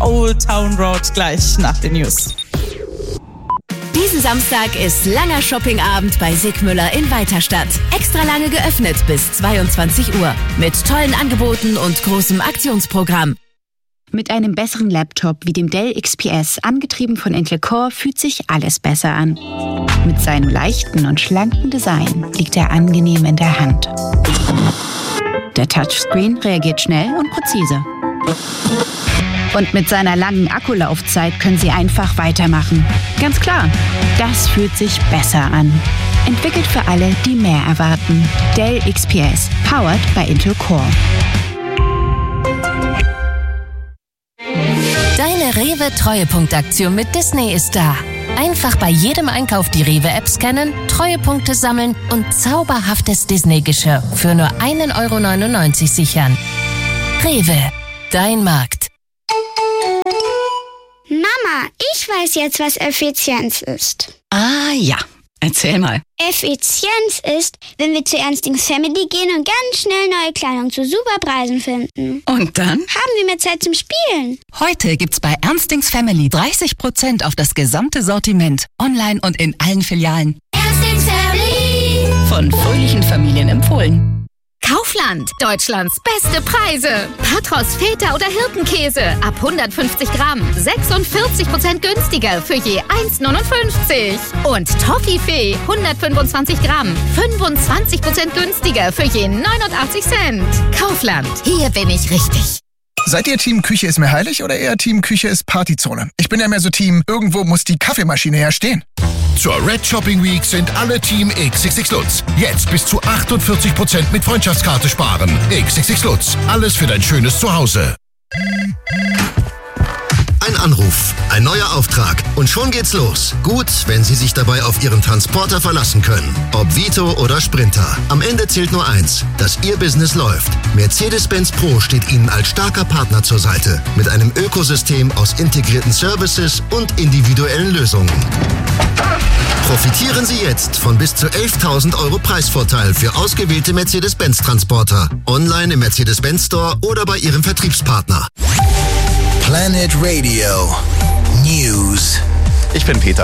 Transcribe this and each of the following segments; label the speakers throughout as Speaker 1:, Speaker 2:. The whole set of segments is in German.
Speaker 1: Old Town Road gleich nach den News.
Speaker 2: Diesen Samstag ist langer Shoppingabend bei Sigmüller in Weiterstadt. Extra lange geöffnet bis 22 Uhr. Mit tollen Angeboten und großem Aktionsprogramm.
Speaker 3: Mit einem besseren Laptop wie dem Dell XPS, angetrieben von Intel Core, fühlt sich alles besser an. Mit seinem leichten und schlanken Design liegt er angenehm in der Hand. Der Touchscreen reagiert schnell und präzise. Und mit seiner langen Akkulaufzeit können Sie einfach weitermachen. Ganz klar, das fühlt sich besser an. Entwickelt für alle, die mehr erwarten. Dell XPS, powered by Intel Core.
Speaker 2: Deine Rewe-Treuepunktaktion mit Disney ist da. Einfach bei jedem Einkauf die Rewe-App scannen, Treuepunkte sammeln und zauberhaftes Disney-Geschirr für nur 1,99 € sichern. Rewe, dein Markt.
Speaker 4: Mama, ich weiß jetzt, was Effizienz ist.
Speaker 3: Ah ja, erzähl mal.
Speaker 4: Effizienz ist, wenn wir zu Ernstings Family gehen und ganz schnell neue Kleidung zu super Preisen finden.
Speaker 3: Und dann?
Speaker 4: Haben wir mehr Zeit zum Spielen.
Speaker 5: Heute gibt's bei Ernstings Family 30% auf das gesamte Sortiment. Online und in allen Filialen.
Speaker 4: Ernstings Family.
Speaker 5: Von fröhlichen Familien empfohlen.
Speaker 6: Kaufland, Deutschlands beste Preise. Patros, Feta oder Hirtenkäse ab 150 Gramm. 46% günstiger für je 1,59 €. Und Toffifee, 125 Gramm. 25% günstiger für je 89 Cent. Kaufland, hier bin ich richtig.
Speaker 7: Seid ihr Team Küche ist mir heilig oder eher Team Küche ist Partyzone? Ich bin ja mehr so Team, irgendwo muss die Kaffeemaschine herstehen.
Speaker 8: Zur Red Shopping Week sind alle Team XXX Lutz. Jetzt bis zu 48% mit Freundschaftskarte sparen. XXX Lutz, alles für dein schönes Zuhause.
Speaker 9: Ein Anruf, ein neuer Auftrag und schon geht's los. Gut, wenn Sie sich dabei auf Ihren Transporter verlassen können. Ob Vito oder Sprinter. Am Ende zählt nur eins, dass Ihr Business läuft. Mercedes-Benz Pro steht Ihnen als starker Partner zur Seite. Mit einem Ökosystem aus integrierten Services und individuellen Lösungen. Profitieren Sie jetzt von bis zu 11.000 € Preisvorteil für ausgewählte Mercedes-Benz-Transporter. Online im Mercedes-Benz Store oder bei Ihrem Vertriebspartner.
Speaker 10: Planet Radio News.
Speaker 11: Ich bin Peter.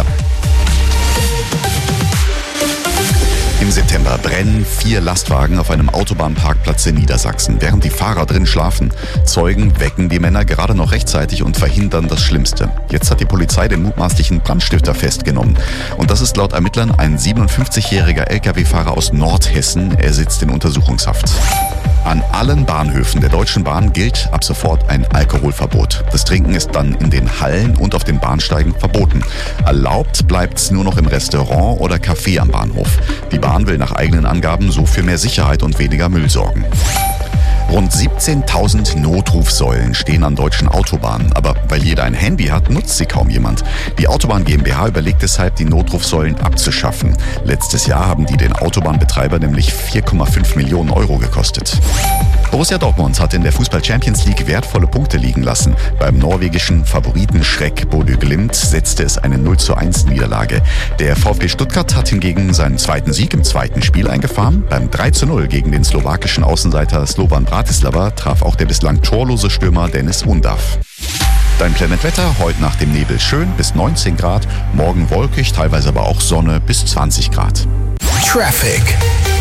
Speaker 11: Im September brennen 4 Lastwagen auf einem Autobahnparkplatz in Niedersachsen. Während die Fahrer drin schlafen, Zeugen wecken die Männer gerade noch rechtzeitig und verhindern das Schlimmste. Jetzt hat die Polizei den mutmaßlichen Brandstifter festgenommen. Und das ist laut Ermittlern ein 57-jähriger Lkw-Fahrer aus Nordhessen. Er sitzt in Untersuchungshaft. An allen Bahnhöfen der Deutschen Bahn gilt ab sofort ein Alkoholverbot. Das Trinken ist dann in den Hallen und auf den Bahnsteigen verboten. Erlaubt bleibt's nur noch im Restaurant oder Café am Bahnhof. Die Bahn will nach eigenen Angaben so für mehr Sicherheit und weniger Müll sorgen. Rund 17.000 Notrufsäulen stehen an deutschen Autobahnen. Aber weil jeder ein Handy hat, nutzt sie kaum jemand. Die Autobahn GmbH überlegt deshalb, die Notrufsäulen abzuschaffen. Letztes Jahr haben die den Autobahnbetreiber nämlich 4,5 Millionen € gekostet. Borussia Dortmund hat in der Fußball-Champions League wertvolle Punkte liegen lassen. Beim norwegischen Favoriten Schreck Bodø Glimt setzte es eine 0:1 Niederlage. Der VfB Stuttgart hat hingegen seinen zweiten Sieg im zweiten Spiel eingefahren. Beim 3:0 gegen den slowakischen Außenseiter Slovan Bratislava traf auch der bislang torlose Stürmer Dennis Undav. Dein Planet Wetter, heute nach dem Nebel schön bis 19 Grad, morgen wolkig, teilweise aber auch Sonne bis 20 Grad.
Speaker 10: Traffic.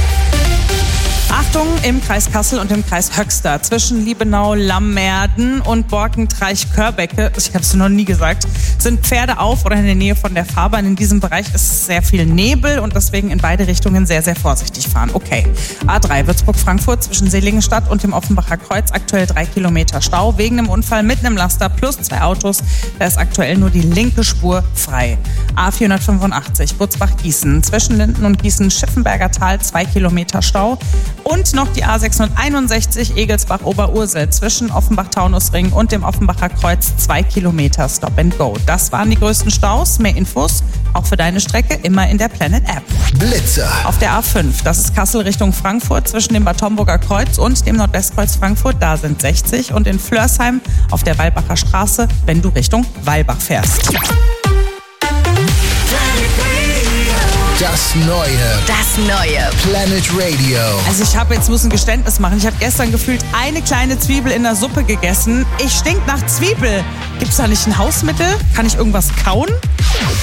Speaker 1: Achtung, im Kreis Kassel und im Kreis Höxter zwischen Liebenau, Lammerden und Borkentreich-Körbecke, ich habe es noch nie gesagt, sind Pferde auf oder in der Nähe von der Fahrbahn. In diesem Bereich ist sehr viel Nebel und deswegen in beide Richtungen sehr, sehr vorsichtig fahren. Okay, A3 Würzburg-Frankfurt zwischen Seelingenstadt und dem Offenbacher Kreuz aktuell 3 Kilometer Stau wegen einem Unfall mit einem Laster plus 2 Autos. Da ist aktuell nur die linke Spur frei. A485 Butzbach-Gießen zwischen Linden und Gießen-Schiffenberger Tal 2 Kilometer Stau. Und noch die A661 Egelsbach-Oberursel zwischen Offenbach-Taunusring und dem Offenbacher Kreuz 2 Kilometer Stop and Go. Das waren die größten Staus. Mehr Infos auch für deine Strecke immer in der Planet App.
Speaker 10: Blitzer.
Speaker 1: Auf der A5, das ist Kassel Richtung Frankfurt zwischen dem Bad Homburger Kreuz und dem Nordwestkreuz Frankfurt, da sind 60. Und in Flörsheim auf der Weilbacher Straße, wenn du Richtung Weilbach fährst.
Speaker 10: Das neue Planet Radio.
Speaker 1: Also ich muss ein Geständnis machen. Ich habe gestern gefühlt eine kleine Zwiebel in der Suppe gegessen. Ich stink nach Zwiebel. Gibt's da nicht ein Hausmittel? Kann ich irgendwas kauen?